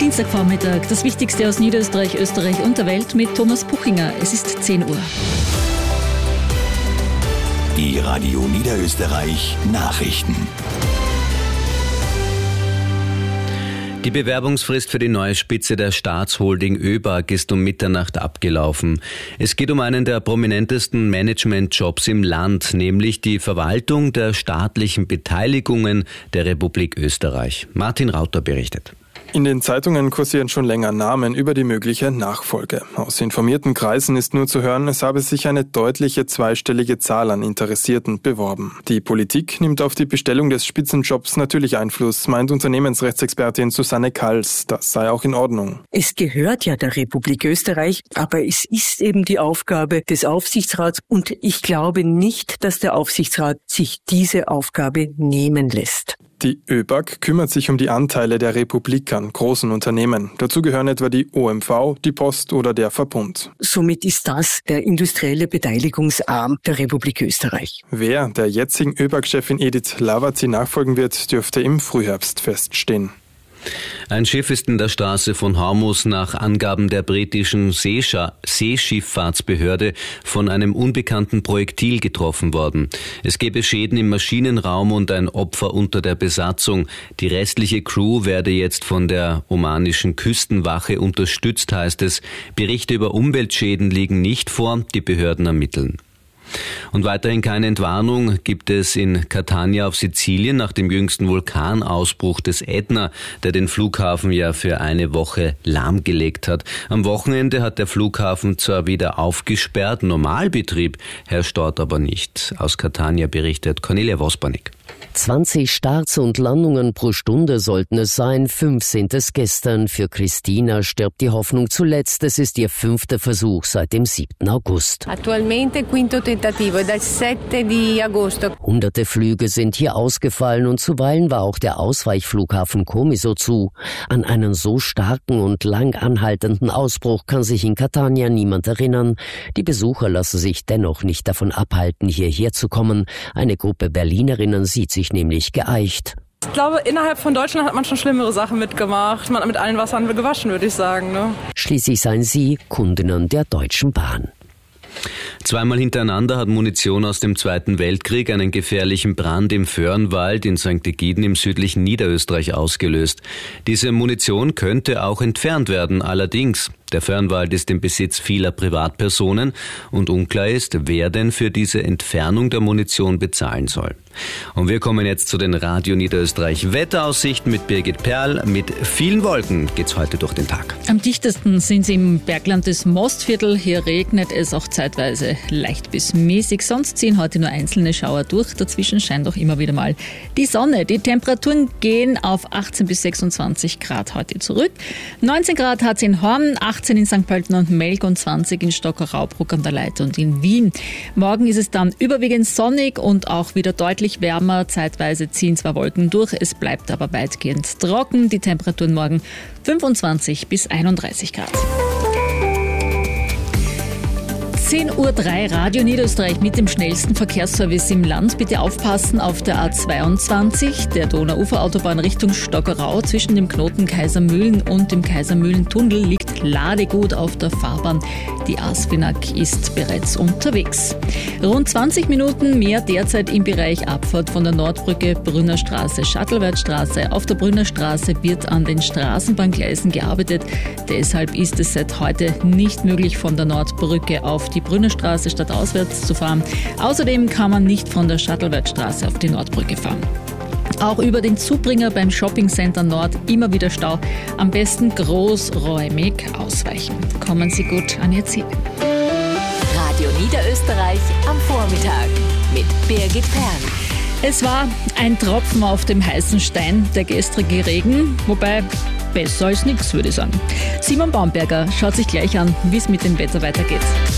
Dienstagvormittag, das Wichtigste aus Niederösterreich, Österreich und der Welt mit Thomas Puchinger. Es ist 10 Uhr. Die Radio Niederösterreich Nachrichten. Die Bewerbungsfrist für die neue Spitze der Staatsholding ÖBAG ist um Mitternacht abgelaufen. Es geht um einen der prominentesten Managementjobs im Land, nämlich die Verwaltung der staatlichen Beteiligungen der Republik Österreich. Martin Rauter berichtet. In den Zeitungen kursieren schon länger Namen über die mögliche Nachfolge. Aus informierten Kreisen ist nur zu hören, es habe sich eine deutliche zweistellige Zahl an Interessierten beworben. Die Politik nimmt auf die Bestellung des Spitzenjobs natürlich Einfluss, meint Unternehmensrechtsexpertin Susanne Kals. Das sei auch in Ordnung. Es gehört ja der Republik Österreich, aber es ist eben die Aufgabe des Aufsichtsrats und ich glaube nicht, dass der Aufsichtsrat sich diese Aufgabe nehmen lässt. Die ÖBAG kümmert sich um die Anteile der Republik an großen Unternehmen. Dazu gehören etwa die OMV, die Post oder der Verbund. Somit ist das der industrielle Beteiligungsarm der Republik Österreich. Wer der jetzigen ÖBAG-Chefin Edith Hlavazi nachfolgen wird, dürfte im Frühherbst feststehen. Ein Schiff ist in der Straße von Hormuz nach Angaben der britischen Seeschifffahrtsbehörde von einem unbekannten Projektil getroffen worden. Es gebe Schäden im Maschinenraum und ein Opfer unter der Besatzung. Die restliche Crew werde jetzt von der omanischen Küstenwache unterstützt, heißt es. Berichte über Umweltschäden liegen nicht vor, die Behörden ermitteln. Und weiterhin keine Entwarnung gibt es in Catania auf Sizilien nach dem jüngsten Vulkanausbruch des Ätna, der den Flughafen ja für eine Woche lahmgelegt hat. Am Wochenende hat der Flughafen zwar wieder aufgesperrt, Normalbetrieb herrscht dort aber nicht. Aus Catania berichtet Cornelia Vospanik. 20 Starts und Landungen pro Stunde sollten es sein, 5 sind es gestern. Für Christina stirbt die Hoffnung zuletzt. Es ist ihr 5. Versuch seit dem 7. August. Attualmente quinto tentativo dal 7 di agosto. Hunderte Flüge sind hier ausgefallen und zuweilen war auch der Ausweichflughafen Comiso zu. An einen so starken und lang anhaltenden Ausbruch kann sich in Catania niemand erinnern. Die Besucher lassen sich dennoch nicht davon abhalten, hierher zu kommen. Eine Gruppe Berlinerinnen sieht sich nämlich geeicht. Ich glaube, innerhalb von Deutschland hat man schon schlimmere Sachen mitgemacht. Man hat mit allen Wassern gewaschen, würde ich sagen. Ne? Schließlich seien sie Kundinnen der Deutschen Bahn. Zweimal hintereinander hat Munition aus dem Zweiten Weltkrieg einen gefährlichen Brand im Föhrenwald in St. Egiden im südlichen Niederösterreich ausgelöst. Diese Munition könnte auch entfernt werden, allerdings. Der Föhrenwald ist im Besitz vieler Privatpersonen und unklar ist, wer denn für diese Entfernung der Munition bezahlen soll. Und wir kommen jetzt zu den Radio Niederösterreich Wetteraussichten mit Birgit Perl. Mit vielen Wolken geht's heute durch den Tag. Am dichtesten sind sie im Bergland des Mostviertel. Hier regnet es auch zeitweise leicht bis mäßig. Sonst ziehen heute nur einzelne Schauer durch. Dazwischen scheint auch immer wieder mal die Sonne. Die Temperaturen gehen auf 18 bis 26 Grad heute zurück. 19 Grad hat es in Horn, 18 in St. Pölten und Melk und 20 in Stocker-Raubruck an der Leitha und in Wien. Morgen ist es dann überwiegend sonnig und auch wieder deutlich wärmer. Zeitweise ziehen zwar Wolken durch, es bleibt aber weitgehend trocken. Die Temperaturen morgen 25 bis 31 Grad. 10.03 Uhr, Radio Niederösterreich mit dem schnellsten Verkehrsservice im Land. Bitte aufpassen auf der A22, der Donauuferautobahn Richtung Stockerau. Zwischen dem Knoten Kaisermühlen und dem Kaisermühlentunnel liegt Ladegut auf der Fahrbahn. Die ASFINAG ist bereits unterwegs. Rund 20 Minuten mehr derzeit im Bereich Abfahrt von der Nordbrücke, Brünner Straße, Schattlewertstraße. Auf der Brünner Straße wird an den Straßenbahngleisen gearbeitet. Deshalb ist es seit heute nicht möglich, von der Nordbrücke auf die Brünner Straße stadtauswärts zu fahren. Außerdem kann man nicht von der Schattlewertstraße auf die Nordbrücke fahren. Auch über den Zubringer beim Shoppingcenter Nord immer wieder Stau. Am besten großräumig ausweichen. Kommen Sie gut an Ihr Ziel. Radio Niederösterreich am Vormittag mit Birgit Perl. Es war ein Tropfen auf dem heißen Stein, der gestrige Regen, wobei besser als nichts, würde ich sagen. Simon Baumberger schaut sich gleich an, wie es mit dem Wetter weitergeht.